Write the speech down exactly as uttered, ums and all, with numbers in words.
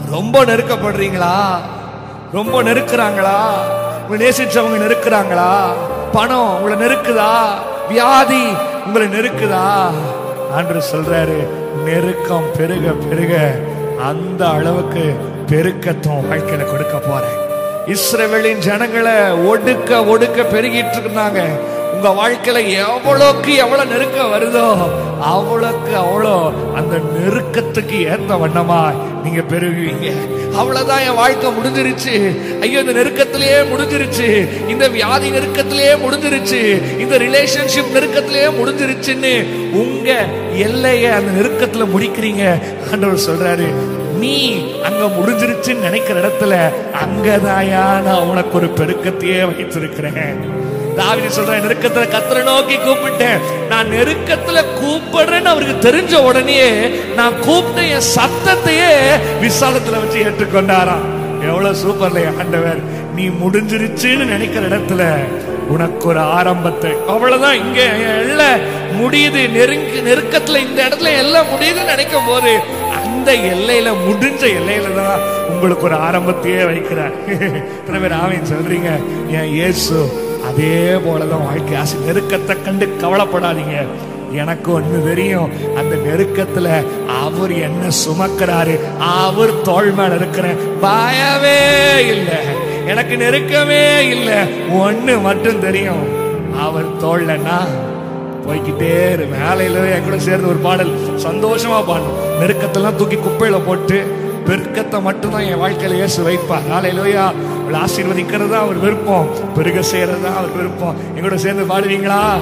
ரொம்ப நெருக்கப்படுறீங்களா? ரொம்ப நெருக்குறாங்களா? உங்களை நேசிச்சவங்க நெருக்குறாங்களா? பணம் உங்களை நெருக்குதா? வியாதி உங்களை நெருக்குதா? ஆண்டவர் சொல்றாரு, நெருக்கம் பெருக பெருக அந்த அளவுக்கு பெருக்கத்தும் வாழ்க்கையில கொடுக்க போறேன். இஸ்ரவேலின் ஜனங்களை ஒடுக்க ஒடுக்க பெருகிட்டு இருந்தாங்க. உங்க வாழ்க்கையில எவ்வளவுக்கு எவ்வளவு நெருக்கம் வருதோ அவ்வளவுக்கு அவ்வளோ அந்த நெருக்கத்துக்கு ஏத்த வண்ணமா நீங்க பெருகுவீங்க. அவ்வளவுதான், என் வாழ்க்கை முடிஞ்சிருச்சு, ஐயோ இந்த நெருக்கத்திலேயே முடிஞ்சிருச்சு, இந்த வியாதி நெருக்கத்திலேயே முடிஞ்சிருச்சு, இந்த ரிலேஷன்ஷிப் நெருக்கத்திலேயே முடிஞ்சிருச்சுன்னு உங்க எல்லைய அந்த நெருக்கத்துல முடிக்கிறீங்க. ஆண்டவர் சொல்றாரு, நீ அங்க முடிஞ்சிருச்சுன்னு நினைக்கிற இடத்துல அங்கதாயா நான் உனக்கு ஒரு பெருக்கத்தையே வைத்திருக்கிறேன். தாவீது சொல்றேன், நெருக்கத்துல கர்த்தரை நோக்கி கூப்பிட்டேன். நான் நெருக்கத்துல கூப்பிடுறேன்னு அவருக்கு தெரிஞ்ச உடனே நான் கூப்பிட்ட என் சத்தத்தையே விசாலத்துல வச்சு ஏற்றுக்கொண்டாராம். எவ்வளவு சூப்பர்ல ஆண்டவர். நீ முடிஞ்சிருச்சுன்னு நினைக்கிற இடத்துல உனக்கு ஒரு ஆரம்பத்தை, அவ்வளவுதான், இங்க எல்லாம் முடியுது, நெருங்க நெருக்கத்துல இந்த இடத்துல எல்லாம் முடியுதுன்னு நினைக்கும் போது அந்த எல்லையில முடிஞ்ச எல்லையில தான் உங்களுக்கு ஒரு ஆரம்பத்தையே வைக்கிறார். ஆமீன் சொல்றீங்க. என் இயேசு அதே போலதான் வாழ்க்கை ஆசை. நெருக்கத்தை கண்டு கவலைப்படாதீங்க, எனக்கு ஒண்ணு தெரியும், அந்த நெருக்கத்துல அவர் என்ன சுமக்கிறாரு, அவர் தோள் மேல இருக்கிற பயமே இல்லை, எனக்கு நெருக்கமே இல்லை. ஒண்ணு மட்டும் தெரியும், அவர் தோள்லன்னா போய்கிட்டே இரு. மேலையில என் கூட சேர்ந்து ஒரு பாடல் சந்தோஷமா பாடணும். நெருக்கத்தெல்லாம் தூக்கி குப்பையில போட்டு பெருக்கத்தை மட்டும்தான் என் வாழ்க்கையில இயேசு வைப்பார். ஹல்லேலூயா. ஆசீர்வதிக்கிறதா அவர் விருப்பம், பெருக செய்யறதா அவர் விருப்பம். எங்களோட சேர்ந்து பாடுவீங்களா?